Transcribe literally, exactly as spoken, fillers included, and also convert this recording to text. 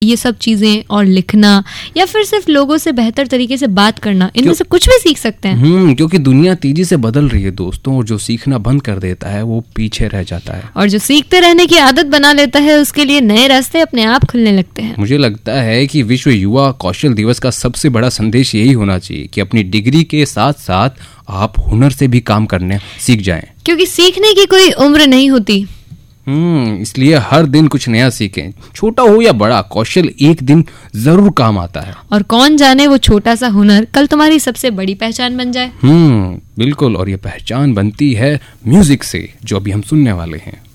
ये सब चीजें और लिखना या फिर सिर्फ लोगों से बेहतर तरीके से बात करना, इनमें से कुछ भी सीख सकते हैं। हम्म क्योंकि दुनिया तेजी से बदल रही है दोस्तों, और जो सीखना बंद कर देता है वो पीछे रह जाता है। और जो सीखते रहने की आदत बना लेता है उसके लिए नए रास्ते अपने आप खुलने लगते हैं। मुझे लगता है कि विश्व युवा कौशल दिवस का सबसे बड़ा संदेश यही होना चाहिए कि अपनी डिग्री के साथ साथ आप हुनर से भी काम करने सीख जाएं। क्योंकि सीखने की कोई उम्र नहीं होती। हम्म इसलिए हर दिन कुछ नया सीखें, छोटा हो या बड़ा, कौशल एक दिन जरूर काम आता है। और कौन जाने वो छोटा सा हुनर कल तुम्हारी सबसे बड़ी पहचान बन जाए। हम्म बिल्कुल, और ये पहचान बनती है म्यूजिक से, जो अभी हम सुनने वाले हैं।